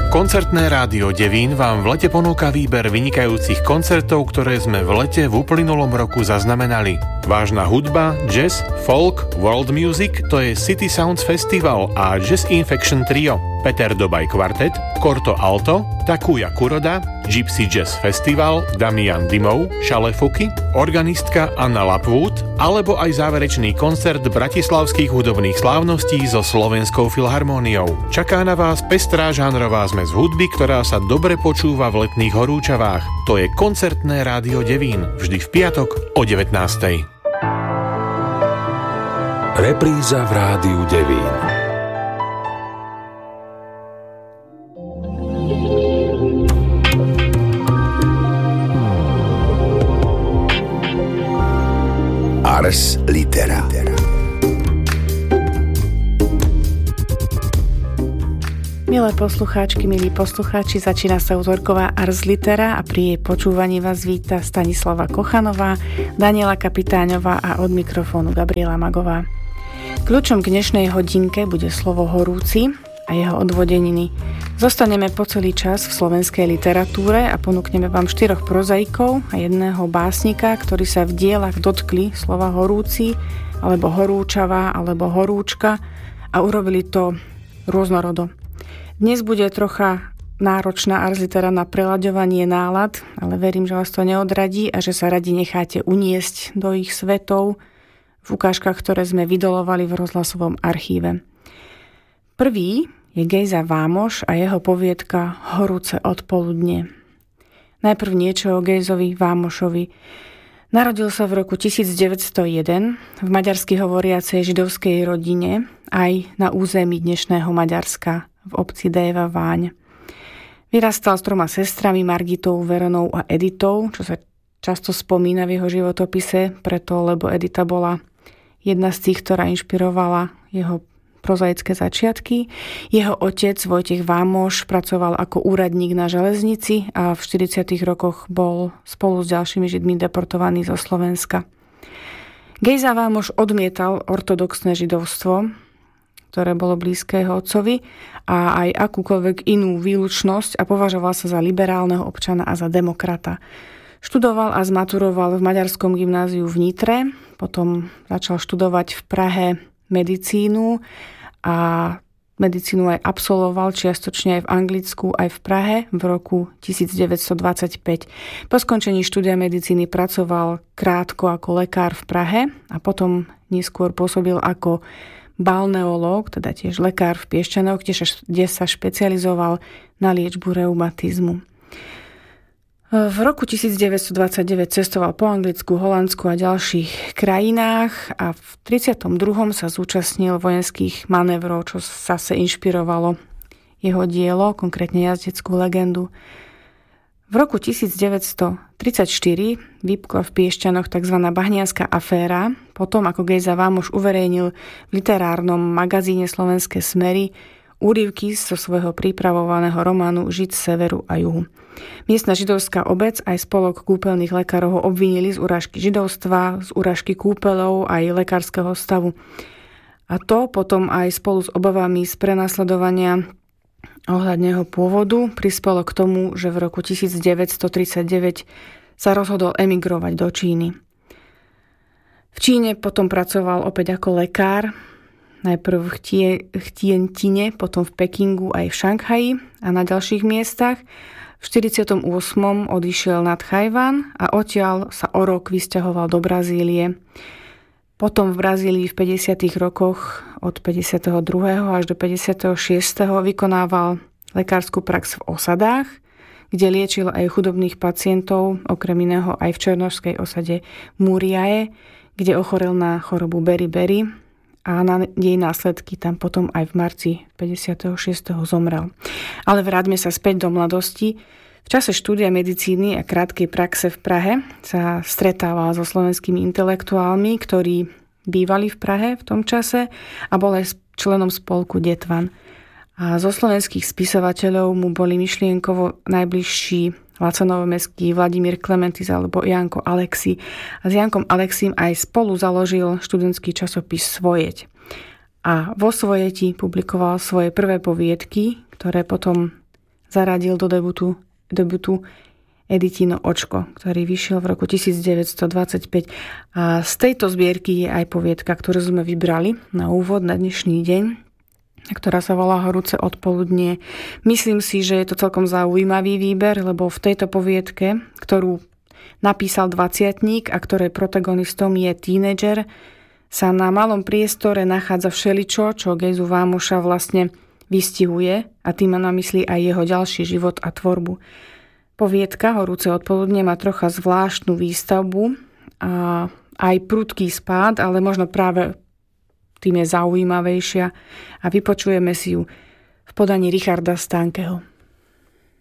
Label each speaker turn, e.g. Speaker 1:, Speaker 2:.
Speaker 1: Koncertné rádio Devín vám v lete ponúka výber vynikajúcich koncertov, ktoré sme v lete v uplynulom roku zaznamenali. Vážna hudba, jazz, folk, world music, to je City Sounds Festival a Jazz Infection Trio, Peter Dobaj Quartet, Corto Alto, Takuya Kuroda, Gypsy Jazz Festival, Damian Dimov, Šalefuky, organistka Anna Lapwood, alebo aj záverečný koncert bratislavských hudobných slávností so Slovenskou filharmóniou. Čaká na vás pestrá žánrová zmes hudby, ktorá sa dobre počúva v letných horúčavách. To je Koncertné rádio Devín, vždy v piatok o 19:00.
Speaker 2: Repríza v rádiu Devín. Ars Litera.
Speaker 3: Milé poslucháčky, milí poslucháči, začína sa útorková Ars Litera a pri jej počúvaní vás víta Stanislava Kochanová, Daniela Kapitáňová a od mikrofónu Gabriela Magová. Kľúčom k dnešnej hodinke bude slovo horúci a jeho odvodeniny. Zostaneme po celý čas v slovenskej literatúre a ponúkneme vám 4 prozaikov a jedného básnika, ktorí sa v dielach dotkli slova horúci, alebo horúčava, alebo horúčka a urobili to rôznorodo. Dnes bude trocha náročná Ars Litera na prelaďovanie nálad, ale verím, že vás to neodradí a že sa radi necháte uniesť do ich svetov v ukážkach, ktoré sme vydolovali v rozhlasovom archíve. Prvý je Gejza Vámoš a jeho poviedka Horúce odpoludne. Najprv niečo o Gejzovi Vámošovi. Narodil sa v roku 1901 v maďarsky hovoriacej židovskej rodine aj na území dnešného Maďarska v obci Déva Váň. Vyrastal s 3 sestrami Margitou, Veronou a Editou, čo sa často spomína v jeho životopise, preto lebo Edita bola jedna z tých, ktorá inšpirovala jeho prozaické začiatky. Jeho otec Vojtech Vámoš pracoval ako úradník na železnici a v 40. rokoch bol spolu s ďalšími Židmi deportovaný zo Slovenska. Gejza Vámoš odmietal ortodoxné židovstvo, ktoré bolo blízke jeho otcovi, a aj akúkoľvek inú výlučnosť a považoval sa za liberálneho občana a za demokrata. Študoval a zmaturoval v Maďarskom gymnáziu v Nitre, potom začal študovať v Prahe medicínu a medicínu aj absolvoval čiastočne aj v Anglicku, aj v Prahe v roku 1925. Po skončení štúdia medicíny pracoval krátko ako lekár v Prahe a potom neskôr pôsobil ako balneológ, teda tiež lekár v Piešťanoch, kde sa špecializoval na liečbu reumatizmu. V roku 1929 cestoval po Anglicku, Holandsku a ďalších krajinách a v 32. sa zúčastnil vojenských manévrov, čo zase inšpirovalo jeho dielo, konkrétne jazdeckú legendu. V roku 1934 vypukla v Piešťanoch tzv. Bahnianska aféra, potom ako Gejza Vámoš uverejnil v literárnom magazíne Slovenské smery úryvky zo svojho pripravovaného románu Žid z severu a juhu. Miestna židovská obec aj spolok kúpeľných lekárov ho obvinili z urážky židovstva, z urážky kúpeľov aj lekárskeho stavu. A to potom aj spolu s obavami z prenasledovania ohľadne jeho pôvodu prispelo k tomu, že v roku 1939 sa rozhodol emigrovať do Číny. V Číne potom pracoval opäť ako lekár, najprv v Tientine, potom v Pekingu aj v Šanghaji a na ďalších miestach. V 48. odišiel nad Tchaj-wan a odtiaľ sa o rok vysťahoval do Brazílie. Potom v Brazílii v 50. rokoch od 52. až do 56. vykonával lekárskú prax v osadách, kde liečil aj chudobných pacientov, okrem iného aj v černošskej osade Muriae, kde ochorel na chorobu beriberi a na jej následky tam potom aj v marci 56. zomrel. Ale vráťme sa späť do mladosti. V čase štúdia medicíny a krátkej praxe v Prahe sa stretával so slovenskými intelektuálmi, ktorí bývali v Prahe v tom čase a bol aj členom spolku Detvan. A zo slovenských spisovateľov mu boli myšlienkovo najbližší Laco Novomeský, Vladimír Klementis alebo Janko Alexi. A s Jankom Alexím aj spolu založil študentský časopis Svojeť. A vo Svojeti publikoval svoje prvé poviedky, ktoré potom zaradil do debutu Editino očko, ktorý vyšiel v roku 1925. A z tejto zbierky je aj poviedka, ktorú sme vybrali na úvod na dnešný deň, ktorá sa volá Horúce odpoludnie. Myslím si, že je to celkom zaujímavý výber, lebo v tejto poviedke, ktorú napísal 20-tník a ktorej protagonistom je tínedžer, sa na malom priestore nachádza všeličo, čo Gejzu Vámoša vlastne vystihuje, a tým má na mysli aj jeho ďalší život a tvorbu. Poviedka Horúce odpoludne má trocha zvláštnu výstavbu a aj prudký spád, ale možno práve tým je zaujímavejšia, a vypočujeme si ju v podaní Richarda Stankeho.